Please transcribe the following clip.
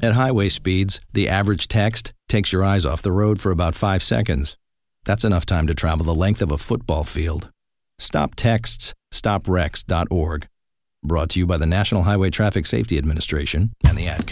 At highway speeds, the average text takes your eyes off the road for about 5 seconds. That's enough time to travel the length of a football field. Stop texts. StopWrecks.org. Brought to you by the National Highway Traffic Safety Administration and the Ad Council.